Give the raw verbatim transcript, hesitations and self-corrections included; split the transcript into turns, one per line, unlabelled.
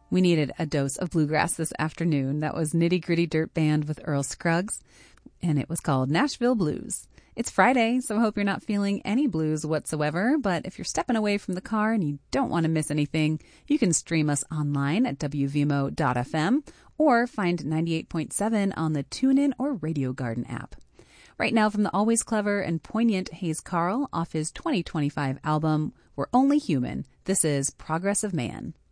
We needed a dose of bluegrass this afternoon. That was Nitty Gritty Dirt Band with Earl Scruggs, and it was called Nashville Blues. It's Friday, so I hope you're not feeling any blues whatsoever, but if you're stepping away from the car and you don't want to miss anything, you can stream us online at w v m o dot f m or find ninety-eight point seven on the TuneIn or Radio Garden app. Right now, from the always clever and poignant Hayes Carll off his twenty twenty-five album, We're Only Human, this is Progress of Man.